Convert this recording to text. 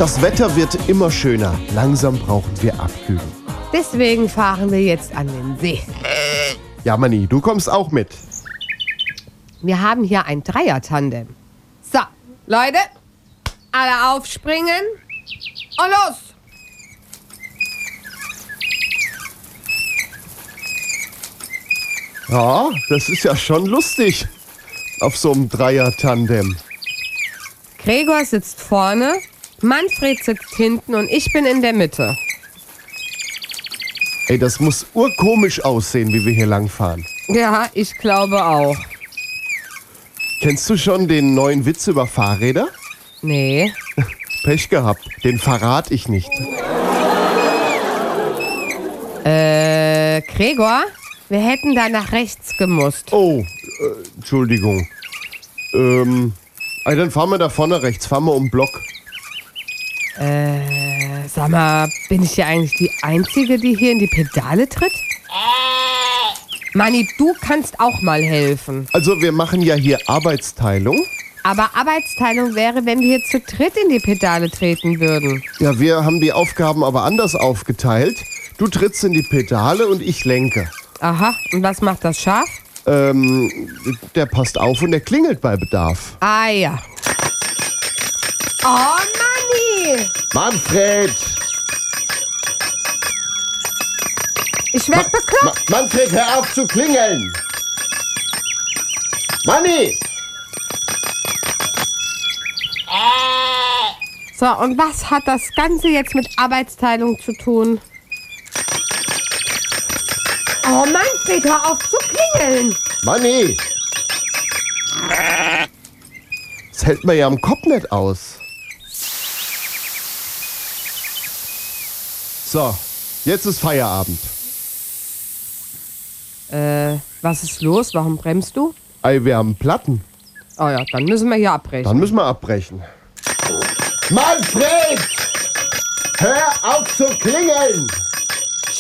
Das Wetter wird immer schöner. Langsam brauchen wir Abkühlung. Deswegen fahren wir jetzt an den See. Ja, Manni, du kommst auch mit. Wir haben hier ein Dreier-Tandem. So, Leute, alle aufspringen und los! Ja, das ist ja schon lustig. Auf so einem Dreier-Tandem. Gregor sitzt vorne, Manfred sitzt hinten und ich bin in der Mitte. Ey, das muss urkomisch aussehen, wie wir hier langfahren. Ja, ich glaube auch. Kennst du schon den neuen Witz über Fahrräder? Nee. Pech gehabt, den verrate ich nicht. Gregor, wir hätten da nach rechts gemusst. Oh, Entschuldigung. Dann fahren wir da vorne rechts, fahren wir um den Block. Sag mal, bin ich ja eigentlich die Einzige, die hier in die Pedale tritt? Manni, du kannst auch mal helfen. Also wir machen ja hier Arbeitsteilung. Aber Arbeitsteilung wäre, wenn wir hier zu dritt in die Pedale treten würden. Ja, wir haben die Aufgaben aber anders aufgeteilt. Du trittst in die Pedale und ich lenke. Aha, und was macht das Schaf? Der passt auf und der klingelt bei Bedarf. Ah ja. Oh, Manni! Manfred! Ich werd bekloppt. Manfred, hör auf zu klingeln! Manni! So, und was hat das Ganze jetzt mit Arbeitsteilung zu tun? Oh, Manfred, hör auf zu klingeln! Manni! Das hält mir ja am Kopf nicht aus. So, jetzt ist Feierabend. Was ist los? Warum bremst du? Ey, wir haben Platten. Oh ja, dann müssen wir hier abbrechen. Dann müssen wir abbrechen. Manfred! Hör auf zu klingeln!